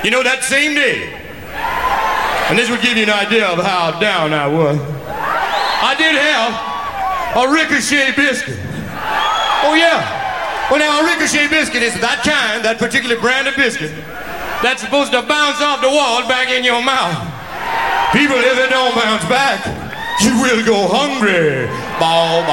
You know, that same day, and this would give you an idea of how down I was, I did have a ricochet biscuit. Oh yeah. Well now, a ricochet biscuit is that kind, that particular brand of biscuit, that's supposed to bounce off the wall back in your mouth. People, if it don't bounce back, you will go hungry. Bow, bow.